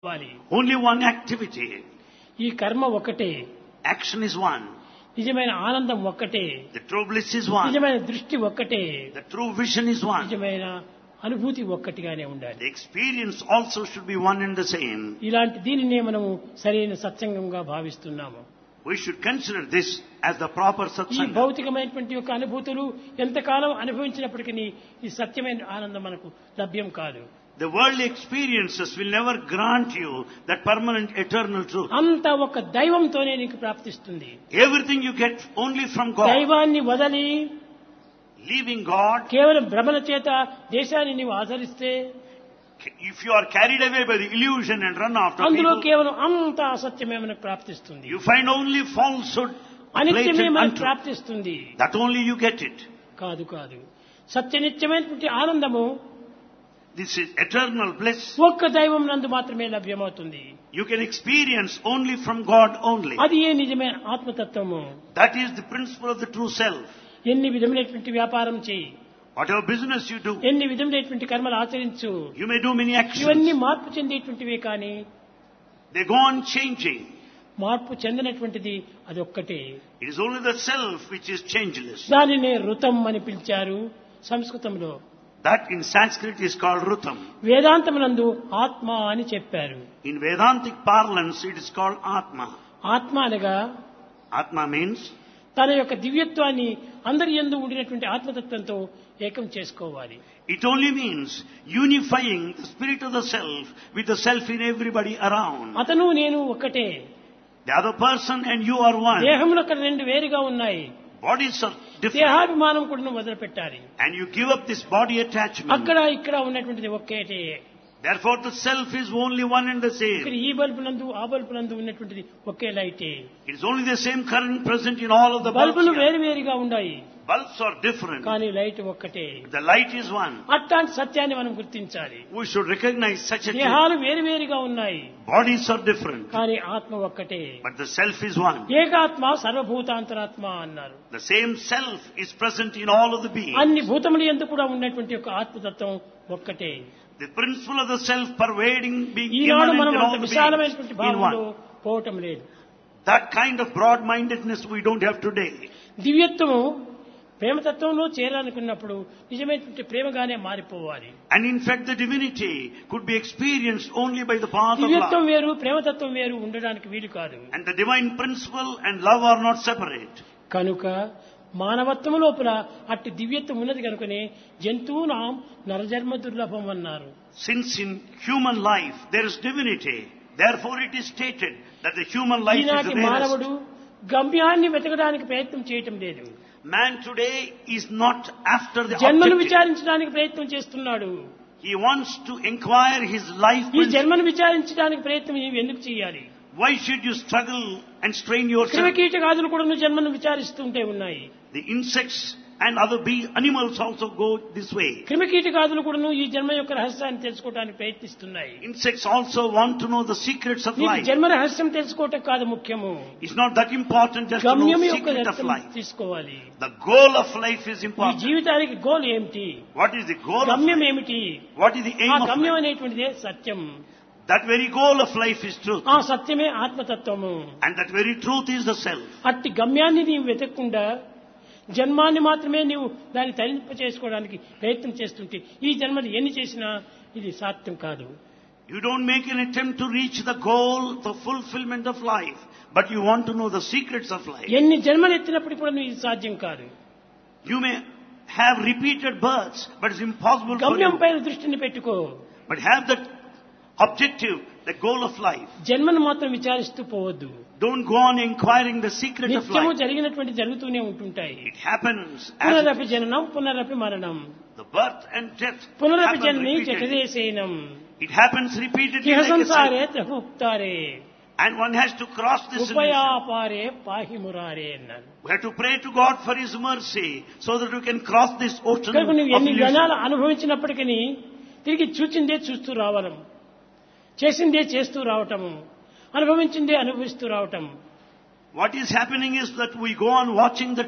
వాలి. Only one activity. ఈ కర్మ ఒక్కటే, Action is one. నిజమైన ఆనందం ఒక్కటే, The true bliss is one. నిజమైన దృష్టి ఒక్కటే, The true vision is one. నిజమైన అనుభూతి ఒక్కటిగానే ఉండాలి. The experience also should be one and the same. ఇలాంటి దీనినే మనము సరైన సత్సంగంగా భావిస్తున్నాము. We should consider this as the proper ఈ satsanga. భౌతికమైనటువంటి యొక్క అనుభూతులు ఎంతకాలం అనుభవించినప్పటికీ ఈ సత్యమైన ఆనందం మనకు లభ్యం కాదు. The worldly experiences will never grant you that permanent eternal truth. అంతా ఒక దైవంతోనే నీకు ప్రాప్తిస్తుంది. Everything you get only from God. దైవాన్ని వదలి Leaving God, కేవలం భ్రమల చేత దేశాన్ని నీవు ఆచరిస్తే if you are carried away by the illusion and run after అందులో people, కేవలం అంత అసత్యమే మనకు ప్రాప్తిస్తుంది. you find only falsehood, అనిత్యమే blatant మనకు untruth. ప్రాప్తిస్తుంది. That only you get it. కాదు కాదు, సత్యనిత్యమైనటువంటి ఆనందము This is eternal bliss. ఒక్క దైవం నందు మాత్రమే లభ్యమవుతుంది. You can experience only from God only. అది ఏ నిజమైన ఆత్మతత్వము. That is the principle of the true self. ఎన్ని విధములైనటువంటి వ్యాపారం చేయి, Whatever business you do, ఎన్ని విధములైనటువంటి కర్మలు ఆచరించు, you may do many ఇవన్నీ actions. మార్పు చెందేటువంటివే కానీ They go on changing. మార్పు చెందినటువంటిది అది ఒక్కటే. It is only the self which is changeless. దానినే ఋతం అని పిలిచారు సంస్కృతంలో. That in Sanskrit is called Rutam. వేదాంతమునందు ఆత్మ అని చెప్పారు. In Vedantic parlance, it is called Atma. ఆత్మ అనగా Atma means తన యొక్క దివ్యత్వాన్ని అందరి యందు ఉండినటువంటి ఆత్మతత్వంతో ఏకం చేసుకోవాలి. it only means unifying the spirit of the self with the self in everybody around. అతను నేను ఒక్కటే. The other person and you are one. దేహములు అక్కడ రెండు వేరుగా ఉన్నాయి. Bodies are different. దేహాభిమానం కూడా వదిలిపెట్టాలి. And you give up this body attachment. అక్కడ ఇక్కడ ఉన్నటువంటిది ఒక్కటే. Therefore the self is only one and the ఇక్కడ same. ఈ బల్బు నందు ఆ బల్బు నందు ఉన్నటువంటిది ఒకే లైటే. It is only the same current present in all of the bulbs బల్బులు here. వేరు వేరుగా ఉన్నాయి, Bulbs are different. కానీ లైట్ ఒక్కటే. The light is one. అట్లాంటి సత్యాన్ని మనం గుర్తించాలి. We should recognize such a truth. దేహాలు వేరు వేరుగా ఉన్నాయి, Bodies are different. కానీ ఆత్మ ఒక్కటే. But the self is one. ఏకాత్మ సర్వభూతాంతరాత్మ అన్నారు. The same self is present in all of the beings. అన్ని భూతములు ఎందుకు కూడా ఉన్నటువంటి యొక్క ఆత్మతత్వం ఒక్కటే. The principle of the self pervading, being Eenadu immanent మనం in అంత all the విశాలమైనటువంటి beings in భావంలో one. పోవటం లేదు. That kind of broad-mindedness we don't have today. దివ్యత్వము ప్రేమతత్వంలో చేరాలనుకున్నప్పుడు నిజమైనటువంటి ప్రేమగానే మారిపోవాలి. And in fact the divinity could be experienced only by the path of దివ్యత్వం love. వేరు ప్రేమతత్వం వేరు ఉండడానికి వీలు కాదు. And the divine principle and love are not separate. కనుక మానవత్వం లోపల అట్టి దివ్యత్వం ఉన్నది కనుకనే జంతువునాం నరజన్మ దుర్లభం అన్నారు. Since in human life there is divinity, therefore it is stated that the human life is ఈనాటి the rarest. మానవుడు గమ్యాన్ని వెతకడానికి ప్రయత్నం చేయటం లేదు. Man today is not after the జన్మను objective. విచారించడానికి ప్రయత్నం చేస్తున్నాడు. He wants to inquire his life ఈ principle. జన్మను విచారించడానికి ప్రయత్నం నీవు ఎందుకు చేయాలి? Why should you struggle and strain yourself? క్రిమికీటకాదులు కూడా నువ్వు జన్మను విచారిస్తుంటే ఉన్నాయి. The insects and other animals also go this way. క్రిమికీటకాదులు కూడా ఈ జన్మ యొక్క రహస్యాన్ని తెలుసుకోవడానికి ప్రయత్నిస్తున్నాయి. Insects also want to know the secrets of నీకు life. జన్మ రహస్యం తెలుసుకోవటం కాదు ముఖ్యము, It's not that important just to know గమ్యం the యొక్క secret of రహస్యం life. తీసుకోవాలి. The goal of life is ఈ important. జీవితానికి గోల్ ఏమిటి, What is the goal of గమ్యం life? ఏమిటి? What is the ఆ aim of గమ్యం life? అనేటువంటిదే Satyam. That very goal of life is truth. ఆ సత్యమే ఆత్మతత్వము. And that very truth is the self. అట్టి గమ్యాన్ని నీవు వెతకకుండా జన్మాన్ని మాత్రమే నీవు దాన్ని తరింప చేసుకోవడానికి ప్రయత్నం చేస్తుంటే ఈ జన్మని ఎన్ని చేసినా ఇది సాధ్యం కాదు. You don't make an attempt to reach the goal, the fulfillment of life, but you want to know the secrets of life. ఎన్ని జన్మలు ఎత్తినప్పుడు కూడా ఇది సాధ్యం కాదు. You may have repeated births, but it's impossible for గమ్యం you. పైన దృష్టిని పెట్టుకో. But have that objective, the goal of life. జన్మను మాత్రం విచారిస్తూ పోవద్దు. Don't go on inquiring the secret of నిత్యము life. జరిగినటువంటి జరుగుతూనే ఉంటుంటాయి. It happens as పునరపి జననం పునరపి మరణం, the birth and death పునరపి happen Janani repeatedly. జగదేశయనం, It happens repeatedly ఇహ like a సంసారే cycle. త్రహుక్తారే, And one has to cross this illusion. ఉపయాపారే పాహి మురారే అన్నాడు. We have to pray to God for His mercy so that we can cross this ocean కనుక నువ్వు of ఎన్ని illusion. జనాలు అనుభవించినప్పటికీ తిరిగి చూచిందే చూస్తూ రావడం, చేసిందే చేస్తూ రావటము, అనుభవించిందే అనుభవిస్తూ రావటం. What is happening is that we go on watching that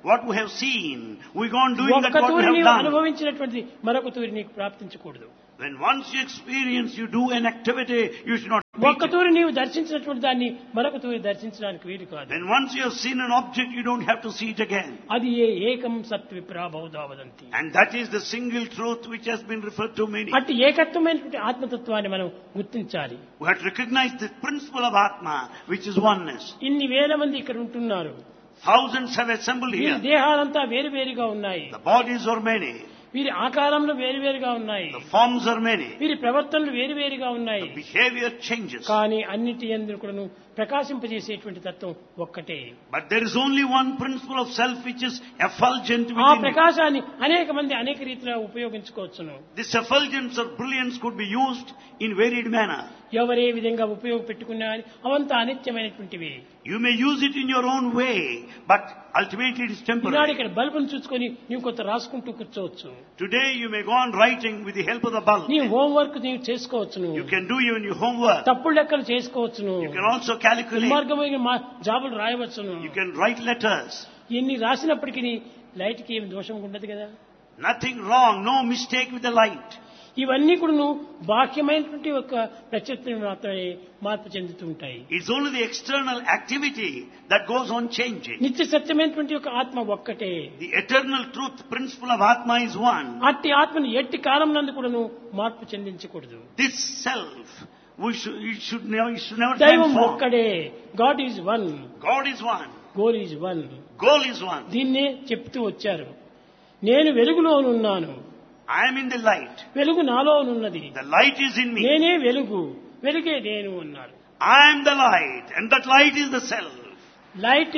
what we have seen, we go on doing that ఒక్క what we తూరి have నీవు done. అనుభవించినటువంటిది మరొక తూరి నీకు ప్రాప్తించకూడదు. When once you experience, you do an activity, you should not ఒక్క repeat it. తూరి నీవు దర్శించినటువంటి దాన్ని మరొక తూరి దర్శించడానికి వీలు కాదు. When once you have seen an object, you don't have to see it again. అది ఏకం సత్ విప్రాబౌధా వదంతి. And that is the single truth which has been referred to many. అట్టి ఏకత్వమైనటువంటి ఆత్మతత్వాన్ని మనం గుర్తించాలి. We have to recognize the principle of Atma, which is oneness. ఇన్ని వేల మంది ఇక్కడ ఉంటున్నారు. Thousands have assembled వీరి here. దేహాలంతా వేరువేరుగా ఉన్నాయి. The bodies are many. వీరి ఆకారంలో వేరువేరుగా ఉన్నాయి. The forms are many. వీరి ప్రవర్తనలు వేరువేరుగా ఉన్నాయి. The behavior changes. కానీ అన్నిటి యందు కూడాను ప్రకాశింపజేసేటువంటి తత్వం ఒక్కటే. But there is only one principle of self which is effulgent ఆ within you. ప్రకాశాన్ని అనేక మంది అనేక రీతిలో ఉపయోగించుకోవచ్చును. This effulgence or brilliance could be used in varied manner. ఎవరే విధంగా ఉపయోగపెట్టుకున్నా అవంతా అనిత్యమైనటువంటివి. You may use it in your own way, but ultimately it is Eenadu temporary. ఇక్కడ బల్బును చూసుకొని నీవు కొంత రాసుకుంటూ కూర్చోవచ్చు. Today you may go on writing with the help of the bulb. నీ హోంవర్క్ నీవు చేసుకోవచ్చును. You can do even your homework. తప్పుడు లెక్కలు చేసుకోవచ్చును. You can also calculate. దుర్మార్గమైన జాబులు రాయవచ్చును. You can write letters. ఎన్ని రాసినప్పటికీ లైట్కి ఏమి దోషం ఉండదు కదా. Nothing wrong, no mistake with the light. ఇవన్నీ కూడా బాహ్యమైనటువంటి ఒక ప్రత్యక్షం మాత్రమే మార్పు చెందుతూ ఉంటాయి. It's only the external activity that goes on changing. నిత్య సత్యమైనటువంటి ఒక ఆత్మ ఒక్కటే. The eternal truth, principle of Atma is one. అట్టి ఆత్మను ఎట్టి కాలం నందు కూడాను మార్పు చెందించకూడదు. This self, it should never దైవం transform. ఒక్కడే. God is one. God is one. Goal is one. Goal is one. దీన్నే చెప్తూ వచ్చారు. నేను వెలుగులోనున్నాను. I am in the light. వెలుగు నాలోనున్నది. The light is in me. నేనే వెలుగు, వెలుగే నేను అన్నారు. I am the light, and that light is the self. Light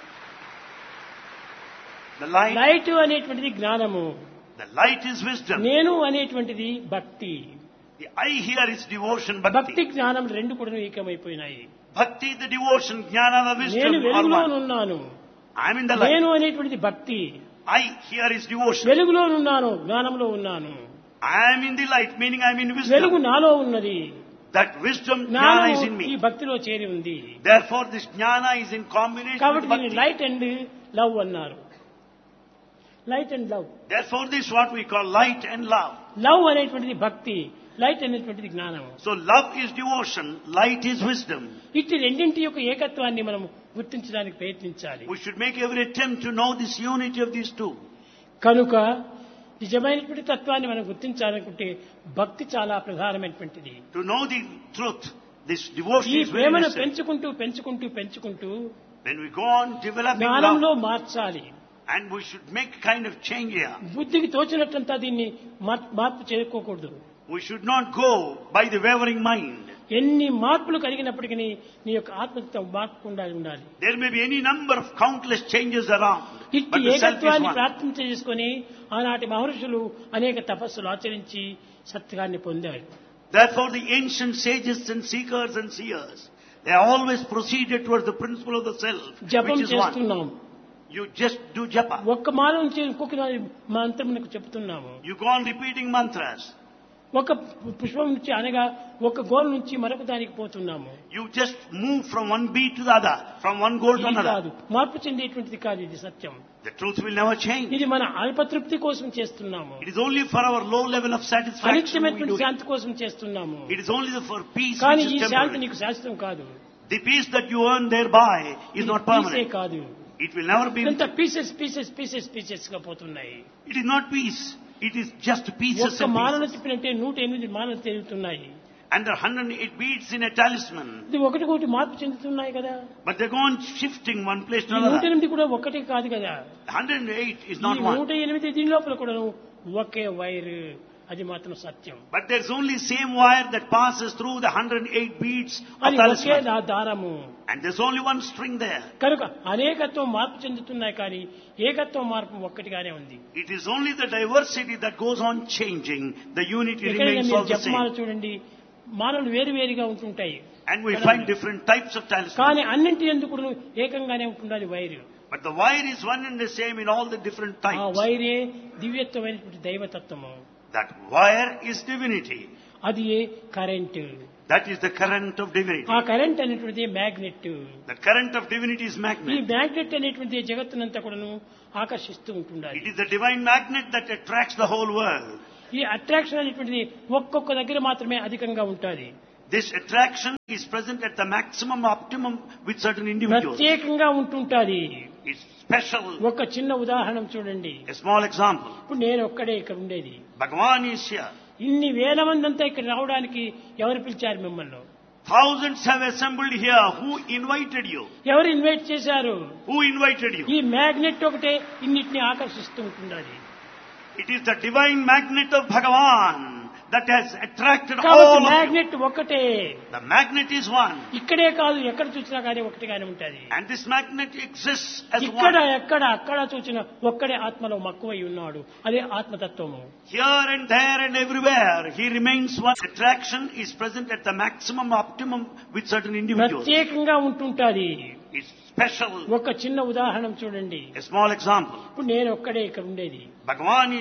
The light, light అనేటువంటిది జ్ఞానము. the light is wisdom. నేను అనేటువంటిది భక్తి. The I here is devotion, భక్తి bhakti. జ్ఞానం రెండు కూడా ఏకమైపోయినాయి. Bhakti, the devotion, jnana, the wisdom నేను are one. వెలుగులోనున్నాను. I am in the light. నేను అనేటువంటిది భక్తి. I here is devotion. వెలుగులోనున్నాను, జ్ఞానంలో ఉన్నాను. I am in the light, meaning I am in వెలుగు wisdom. నాలో ఉన్నది. That wisdom, jnana జ్ఞానం is in ఈ me. భక్తిలో చేరి ఉంది. Therefore, this jnana is in combination కాబట్టి with దీన్ని bhakti. లైట్ అండ్ లవ్ అన్నారు. Light and love. Therefore, this is what we call light and love. Love అనేటువంటిది భక్తి, లైట్ అనేటువంటిది జ్ఞానం. So, love is devotion, light is wisdom. ఇట్టి రెండింటి యొక్క ఏకత్వాన్ని మనం గుర్తించడానికి ప్రయత్నించాలి. We should make every attempt to know this unity of these two. కనుక నిజమైనటువంటి తత్వాన్ని మనం గుర్తించాలనుకుంటే భక్తి చాలా ప్రధానమైనటువంటిది. To know the truth, this devotion ఈ is very ప్రేమను necessary. పెంచుకుంటూ When we go on developing జ్ఞానంలో love, మార్చాలి. and we should make kind of change here. బుద్ధికి తోచినట్టంతా దీన్ని మార్పు చేసుకోకూడదు. We should not go by the wavering mind. ఎన్ని మార్పులు కలిగినప్పటికీ నీ యొక్క ఆత్మతో మార్పకుండా ఉండాలి. There may be any number of countless changes around, ఇట్టి but the self is ఏకత్వాన్ని one. ప్రార్థన చేసుకుని ఆనాటి మహర్షులు అనేక తపస్సులు ఆచరించి సత్యాన్ని పొందారు. Therefore, the ancient sages and seekers and seers, they always proceeded towards the principle of the self, జపం which is one. చేస్తున్నాం. You just do japa. ఒక్క మాల నుంచి ఇంకొక మంత్రమునకు చెప్తున్నాము. You go on repeating mantras. ఒక పుష్పం నుంచి అనగా ఒక గోల్ నుంచి మరొక దానికి పోతున్నాము. You just move from one beat to the other, from one goal to ఇది another. కాదు, మార్పు చెందేటువంటిది కాదు, ఇది సత్యం. The truth will never change. ఇది మన అల్పతృప్తి కోసం చేస్తున్నాము. It is only for our low level of satisfaction we అనిత్యమైనటువంటి do it. శాంతి కోసం చేస్తున్నాము. It is only for peace కానీ which ఈ is శాంతి temporary. నీకు శాశ్వతం కాదు. The peace that you earn thereby is ఇది not పీసే permanent. కాదు. It will never be. ఎంత పీసెస్ గా పోతున్నాయి. It is not peace. It is just pieces ఒక్క and మాలను pieces. తిప్పినట్టే 108 మాలలు తిరుగుతున్నాయి. And there are 108 beats in a talisman. ఇది ఒకటి మార్పు చెందుతున్నాయి కదా. But they go on shifting one place to ఈ another. 108 కూడా ఒకటి కాదు కదా. 108 is ఈ not one. 108 దీని లోపల కూడా ఒకే వైర్, అది మాత్రం సత్యం. But there's only same wire that passes through the 108 beats of అది ఒకే talisman. దారము. And there's only one string there. కనుక అనేకత్వం మార్పు చెందుతున్నాయి కానీ ఏకత్వం మార్పు ఒక్కటిగానే ఉంది. It is only the diversity that goes on changing. The unity ఎక్కడైనా remains మీరు all the జపమాల same. చూడండి, మాలలు వేరువేరుగా ఉంటుంటాయి. And we find different types of talisman. కానీ అన్నింటి ఎందుకు ఏకంగానే ఉంటుండాలి wire. But the wire is one and the same in all the different ఆ types. వైరే దివ్యత్వమైనటువంటి దైవతత్వము. That wire is divinity. అది current. That is the current of divinity. ఆ current అనేటువంటిది magnet. The current of divinity is ఈ magnet. Magnet అనేటువంటి జగత్తునంతా కూడాను ఆకర్షిస్తూ ఉంటుండాలి. It is the divine magnet that attracts the whole world. ఈ attraction అనేటువంటిది ఒక్కొక్క దగ్గర మాత్రమే అధికంగా ఉంటుంది. This attraction is present at the maximum optimum with certain individuals. ప్రత్యేకంగా ఉంటుంటాది. It's special. ఒక చిన్న ఉదాహరణ చూడండి. A small example. ఇప్పుడు నేను ఒక్కడే ఇక్కడ ఉండేది. Bhagavan is here. ఇన్ని వేల మంది అంతా ఇక్కడ రావడానికి ఎవరు పిలిచారు మిమ్మల్ని? Thousands have assembled here. Who invited you? ఎవరు ఇన్వైట్ చేశారు? Who invited you? ఈ మ్యాగ్నెట్ ఒకటే ఇన్నిటిని ఆకర్షిస్తూ ఉంటున్నది. It is the divine magnet of Bhagavan that has attracted కాబట్టి all of you. మ్యాగ్నెట్ ఒకటే. The magnet is one. ఇక్కడే కాదు ఎక్కడ చూసినా కానీ ఒకటిగానే ఉంటది. And this magnet exists as ఇక్కడ one. ఎక్కడ అక్కడ చూసినా ఒక్కడే ఆత్మలో మక్కువై ఉన్నాడు. అదే ఆత్మతత్వము. Here and there and everywhere, he remains one. Attraction is present at the maximum optimum with certain individuals. ప్రత్యేకంగా ఉంటుంటాది. It's special. ఒక చిన్న ఉదాహరణ చూడండి. A small example. ఇప్పుడు నేను ఒక్కడే ఇక్కడ ఉండేది. Bhagavan